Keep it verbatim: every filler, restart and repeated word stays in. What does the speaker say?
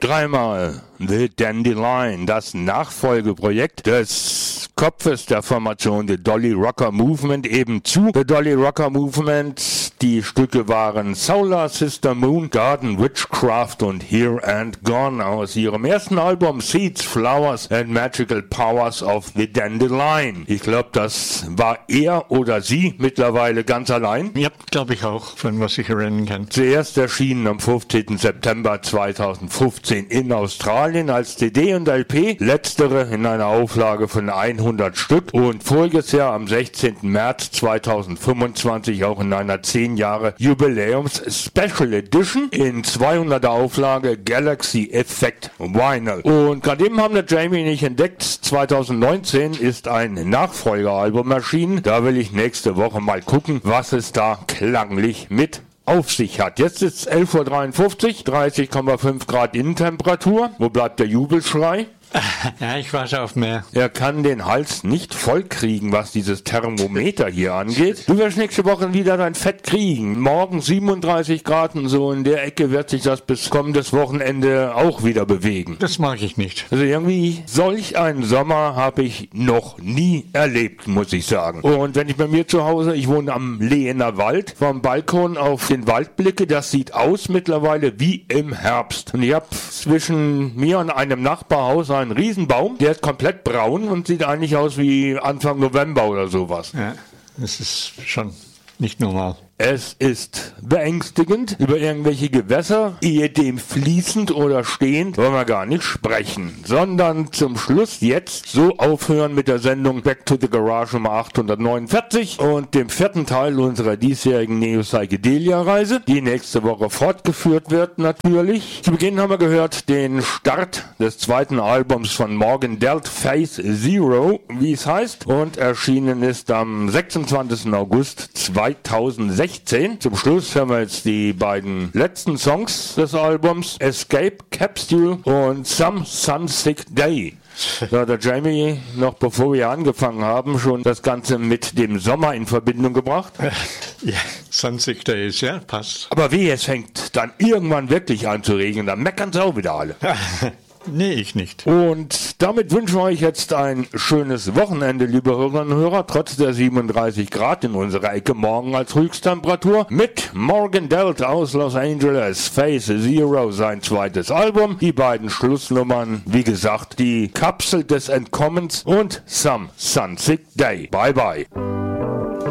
Dreimal The Dandelion, das Nachfolgeprojekt des Kopfes der Formation The Dolly Rocker Movement, eben zu The Dolly Rocker Movement. Die Stücke waren Solar Sister Moon, Garden Witchcraft und Here and Gone aus ihrem ersten Album Seeds, Flowers and Magical Powers of the Dandelion. Ich glaube, das war er oder sie mittlerweile ganz allein. Ja, glaube ich auch, von was ich erinnern kann. Zuerst erschienen am fünfzehnten September zweitausendfünfzehn in Australien als C D und L P, letztere in einer Auflage von hundert Stück und voriges Jahr am sechzehnten März zweitausendfünfundzwanzig auch in einer zehn Jahre Jubiläums Special Edition in zweihunderter Auflage Galaxy Effect Vinyl. Und gerade eben haben wir Jamie nicht entdeckt, zweitausendneunzehn ist ein Nachfolgealbum erschienen. Da will ich nächste Woche mal gucken, was es da klanglich mit auf sich hat. Jetzt ist es elf Uhr dreiundfünfzig, dreißig Komma fünf Grad Innentemperatur. Wo bleibt der Jubelschrei? Ja, ich warte auf mehr. Er kann den Hals nicht voll kriegen, was dieses Thermometer hier angeht. Du wirst nächste Woche wieder dein Fett kriegen. Morgen siebenunddreißig Grad und so in der Ecke wird sich das bis kommendes Wochenende auch wieder bewegen. Das mag ich nicht. Also irgendwie solch einen Sommer habe ich noch nie erlebt, muss ich sagen. Und wenn ich bei mir zu Hause, ich wohne am Lehener Wald, vom Balkon auf den Wald blicke, das sieht aus mittlerweile wie im Herbst. Und ich habe zwischen mir und einem Nachbarhaus ein Riesenbaum, der ist komplett braun und sieht eigentlich aus wie Anfang November oder sowas. Ja, das ist schon nicht normal. Es ist beängstigend. Über irgendwelche Gewässer, ehedem fließend oder stehend, wollen wir gar nicht sprechen, sondern zum Schluss jetzt so aufhören mit der Sendung Back to the Garage Nummer achthundertneunundvierzig und dem vierten Teil unserer diesjährigen Neo-Psychedelia-Reise, die nächste Woche fortgeführt wird natürlich. Zu Beginn haben wir gehört den Start des zweiten Albums von Morgan Delt, Phase Zero, wie es heißt, und erschienen ist am sechsundzwanzigsten August zweitausendsechzehn. Zum Schluss hören wir jetzt die beiden letzten Songs des Albums, Escape Capsule und Some Sunsick Day. Da hat der Jamie, noch bevor wir angefangen haben, schon das Ganze mit dem Sommer in Verbindung gebracht. Ja, Sunsick Days, ja, passt. Aber wie, es fängt dann irgendwann wirklich an zu regnen, dann meckern sie auch wieder alle. Nee, ich nicht. Und damit wünschen wir euch jetzt ein schönes Wochenende, liebe Hörerinnen und Hörer, trotz der siebenunddreißig Grad in unserer Ecke morgen als Höchsttemperatur, mit Morgan Delt aus Los Angeles, Phase Zero, sein zweites Album, die beiden Schlussnummern, wie gesagt, die Kapsel des Entkommens und Some Sunsick Day. Bye bye.